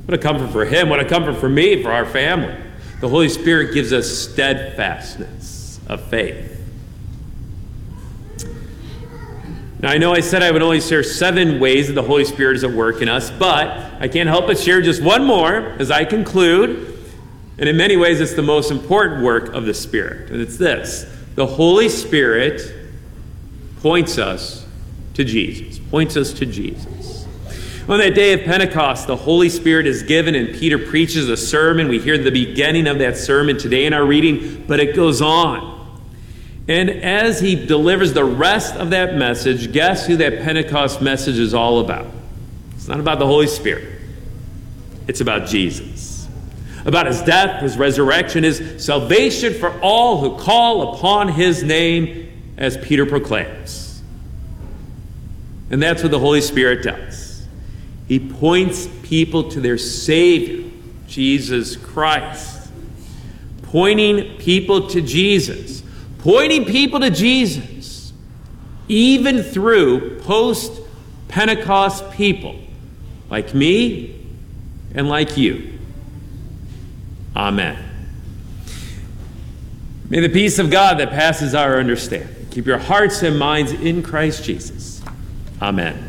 What a comfort for him. What a comfort for me, for our family. The Holy Spirit gives us steadfastness of faith. Now, I know I said I would only share 7 ways that the Holy Spirit is at work in us, but I can't help but share just one more as I conclude. And in many ways, it's the most important work of the Spirit. And it's this: the Holy Spirit points us to Jesus. Points us to Jesus. On that day of Pentecost, the Holy Spirit is given, and Peter preaches a sermon. We hear the beginning of that sermon today in our reading, but it goes on. And as he delivers the rest of that message, guess who that Pentecost message is all about? It's not about the Holy Spirit. It's about Jesus. About his death, his resurrection, his salvation for all who call upon his name, as Peter proclaims. And that's what the Holy Spirit does. He points people to their Savior, Jesus Christ. Pointing people to Jesus. Pointing people to Jesus, even through post-Pentecost people like me and like you. Amen. May the peace of God that passes our understanding keep your hearts and minds in Christ Jesus. Amen.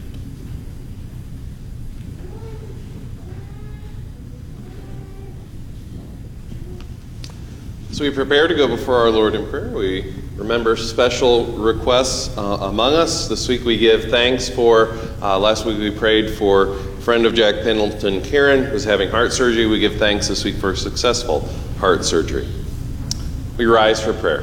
So we prepare to go before our Lord in prayer. We remember special requests among us. This week we give thanks for, last week we prayed for a friend of Jack Pendleton, Karen, who's having heart surgery. We give thanks this week for successful heart surgery. We rise for prayer.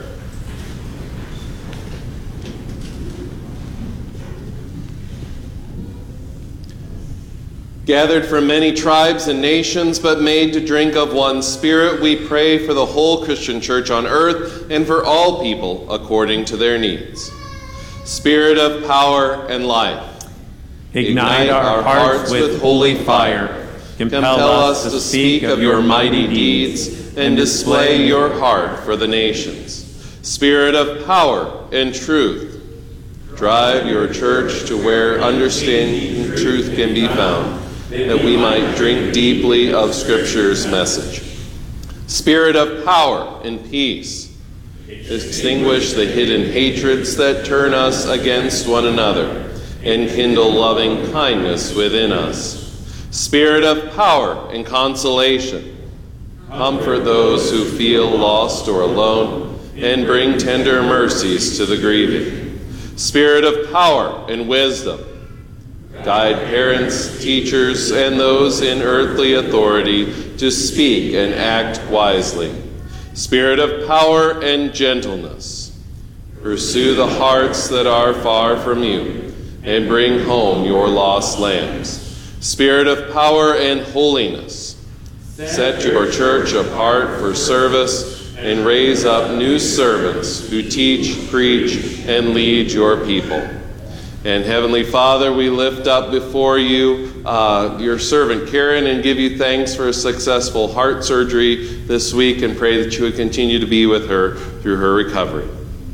Gathered from many tribes and nations, but made to drink of one Spirit, we pray for the whole Christian church on earth and for all people according to their needs. Spirit of power and life, ignite our hearts with holy fire. Compel us to speak of your mighty deeds and display your heart for the nations. Spirit of power and truth, drive your church to where understanding and truth can be found, that we might drink deeply of Scripture's message. Spirit of power and peace, extinguish the hidden hatreds that turn us against one another and kindle loving kindness within us. Spirit of power and consolation, comfort those who feel lost or alone and bring tender mercies to the grieving. Spirit of power and wisdom, guide parents, teachers, and those in earthly authority to speak and act wisely. Spirit of power and gentleness, pursue the hearts that are far from you and bring home your lost lambs. Spirit of power and holiness, set your church apart for service and raise up new servants who teach, preach, and lead your people. And Heavenly Father, we lift up before you your servant Karen and give you thanks for a successful heart surgery this week and pray that you would continue to be with her through her recovery.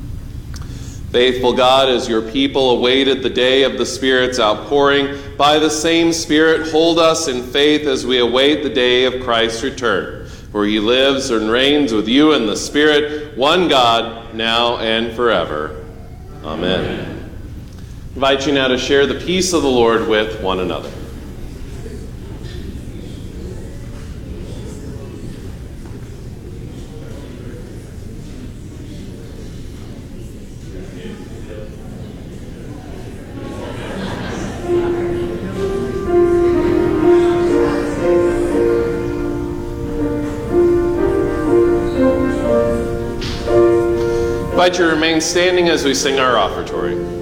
Faithful God, as your people awaited the day of the Spirit's outpouring, by the same Spirit hold us in faith as we await the day of Christ's return. For he lives and reigns with you in the Spirit, one God, now and forever. Amen. I invite you now to share the peace of the Lord with one another. I invite you to remain standing as we sing our offertory.